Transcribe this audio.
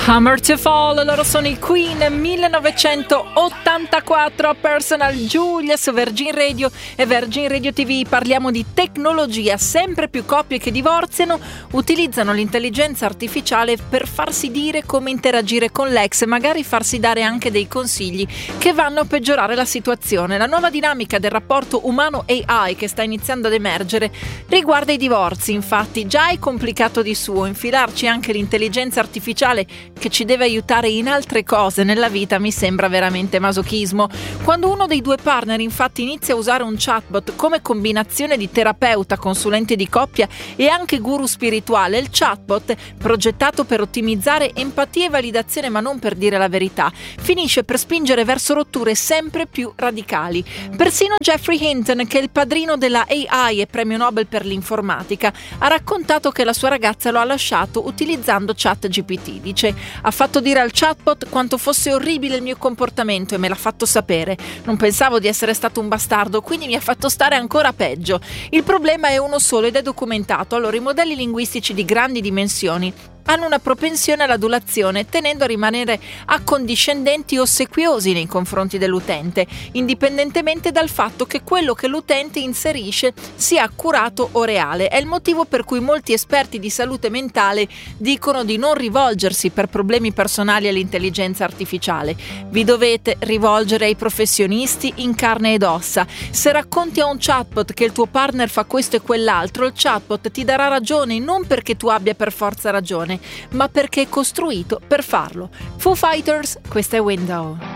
Hammer to Fall, loro sono i Queen, 1984, Personal Julia su Virgin Radio e Virgin Radio TV. Parliamo di tecnologia. Sempre più coppie che divorziano utilizzano l'intelligenza artificiale per farsi dire come interagire con l'ex e magari farsi dare anche dei consigli che vanno a peggiorare la situazione. La nuova dinamica del rapporto umano-AI che sta iniziando ad emergere riguarda i divorzi. Infatti già è complicato di suo, infilarci anche l'intelligenza artificiale che ci deve aiutare in altre cose nella vita mi sembra veramente masochismo. Quando uno dei due partner infatti inizia a usare un chatbot come combinazione di terapeuta, consulente di coppia e anche guru spirituale, il chatbot, progettato per ottimizzare empatia e validazione ma non per dire la verità, finisce per spingere verso rotture sempre più radicali. Persino Geoffrey Hinton, che è il padrino della AI e premio Nobel per l'informatica, ha raccontato che la sua ragazza lo ha lasciato utilizzando ChatGPT. Dice: ha fatto dire al chatbot quanto fosse orribile il mio comportamento e me l'ha fatto sapere. Non pensavo di essere stato un bastardo, quindi mi ha fatto stare ancora peggio. Il problema è uno solo ed è documentato. Allora, i modelli linguistici di grandi dimensioni hanno una propensione all'adulazione, tenendo a rimanere accondiscendenti o ossequiosi nei confronti dell'utente, indipendentemente dal fatto che quello che l'utente inserisce sia accurato o reale. È il motivo per cui molti esperti di salute mentale dicono di non rivolgersi per problemi personali all'intelligenza artificiale. Vi dovete rivolgere ai professionisti in carne ed ossa. Se racconti a un chatbot che il tuo partner fa questo e quell'altro, il chatbot ti darà ragione non perché tu abbia per forza ragione, ma perché è costruito per farlo. Foo Fighters, questa è Window.